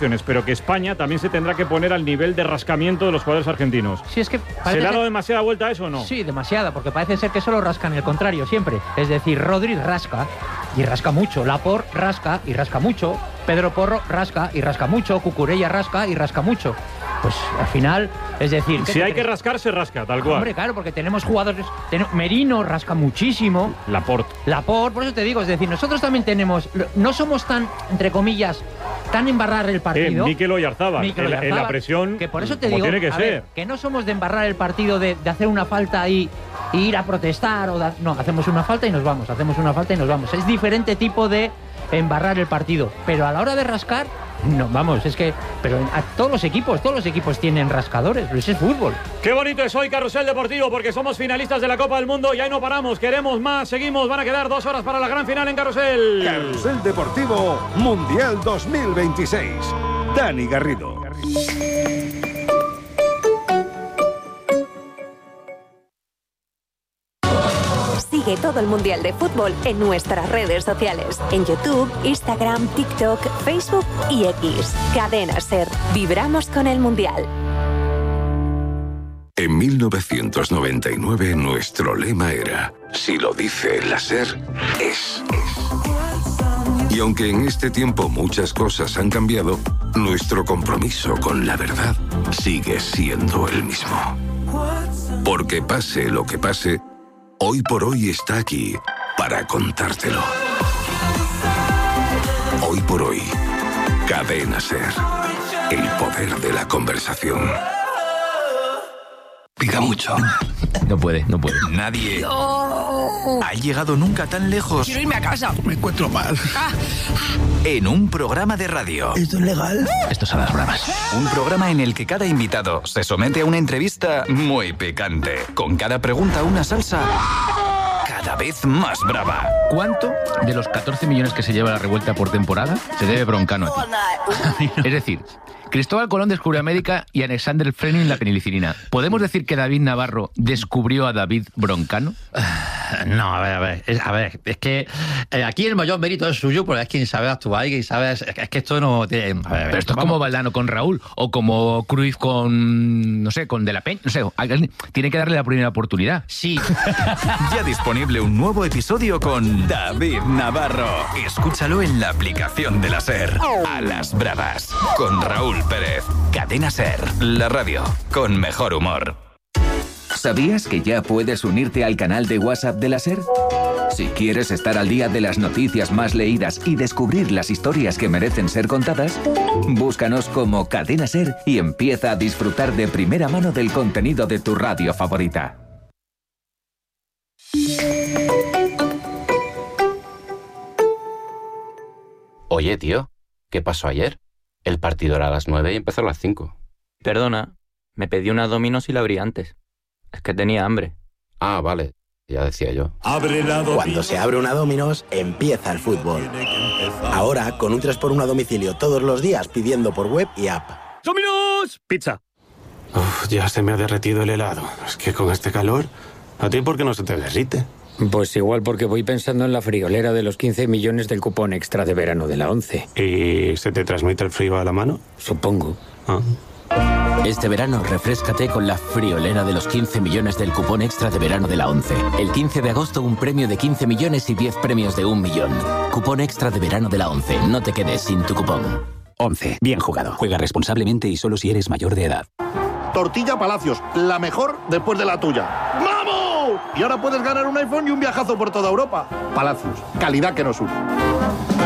opciones, pero que España también se tendrá que poner al nivel de rascamiento de los jugadores argentinos. Sí, es que ¿Se le ha dado demasiada vuelta a eso o no? Sí, demasiada, porque parece ser que solo rascan el contrario siempre. Es decir, Rodri rasca y rasca mucho, Laporte rasca y rasca mucho, Pedro Porro rasca y rasca mucho, Cucurella rasca y rasca mucho. Pues al final, es decir... Si hay que rascar, se rasca, tal cual. Hombre, claro, porque tenemos jugadores... Merino rasca muchísimo. Laporte, por eso te digo, es decir, nosotros también tenemos... No somos tan, entre comillas, tan embarrar el partido. Mikel Oyarzábal, en la presión, que por eso te como digo, tiene que ser. Que no somos de embarrar el partido, de hacer una falta y ir a protestar. No, hacemos una falta y nos vamos, Es diferente tipo de embarrar el partido. Pero a la hora de rascar... No, vamos, es que... Pero a todos los equipos tienen rascadores, pero ese es fútbol. Qué bonito es hoy Carrusel Deportivo, porque somos finalistas de la Copa del Mundo y ahí no paramos, queremos más, seguimos, van a quedar 2 horas para la gran final en Carrusel. Carrusel Deportivo Mundial 2026. Dani Garrido. Sigue todo el Mundial de Fútbol en nuestras redes sociales. En YouTube, Instagram, TikTok, Facebook y X. Cadena SER. Vibramos con el Mundial. En 1999 nuestro lema era: si lo dice la SER, es. Y aunque en este tiempo muchas cosas han cambiado, nuestro compromiso con la verdad sigue siendo el mismo. Porque pase lo que pase, Hoy por Hoy está aquí para contártelo. Hoy por Hoy, Cadena SER. El poder de la conversación. Pica mucho. No puede. Nadie ha llegado nunca tan lejos. Quiero irme a casa. Me encuentro mal. En un programa de radio. ¿Esto es legal? Estos son las bravas. Un programa en el que cada invitado se somete a una entrevista muy picante. Con cada pregunta una salsa cada vez más brava. ¿Cuánto de los 14 millones que se lleva la revuelta por temporada se debe Broncano a ti? Es decir, Cristóbal Colón descubrió América y Alexander Fleming la penicilina. ¿Podemos decir que David Navarro descubrió a David Broncano? No, a ver, es que aquí el mayor mérito es suyo, porque es quien sabe actuar y quien sabe... Es que esto no tiene... Pero esto es como Valdano con Raúl, o como Cruyff con, no sé, con De la Peña, no sé, tiene que darle la primera oportunidad. Sí. Ya disponible un nuevo episodio con David Navarro. Escúchalo en la aplicación de la SER. A las bravas, con Raúl Pérez. Cadena SER, la radio con mejor humor. ¿Sabías que ya puedes unirte al canal de WhatsApp de la SER? Si quieres estar al día de las noticias más leídas y descubrir las historias que merecen ser contadas, búscanos como Cadena SER y empieza a disfrutar de primera mano del contenido de tu radio favorita. Oye, tío, ¿qué pasó ayer? El partido era a las 9 y empezó a las 5. Perdona, me pedí una Domino's y la abrí antes. Es que tenía hambre. Ah, vale, ya decía yo. Cuando se abre una Domino's, empieza el fútbol. Ahora, con un 3x1 a domicilio todos los días, pidiendo por web y app. ¡Domino's! Pizza. Uf, ya se me ha derretido el helado. Es que con este calor, ¿a ti por qué no se te derrite? Pues igual porque voy pensando en la friolera de los 15 millones del cupón extra de verano de la 11. ¿Y se te transmite el frío a la mano? Supongo. Ah. Este verano refréscate con la friolera de los 15 millones del cupón extra de verano de la 11. El 15 de agosto un premio de 15 millones y 10 premios de 1 millón. Cupón extra de verano de la 11. No te quedes sin tu cupón. 11. Bien jugado. Juega responsablemente y solo si eres mayor de edad. Tortilla Palacios, la mejor después de la tuya. ¡Vamos! Y ahora puedes ganar un iPhone y un viajazo por toda Europa. Palacios, calidad que nos une.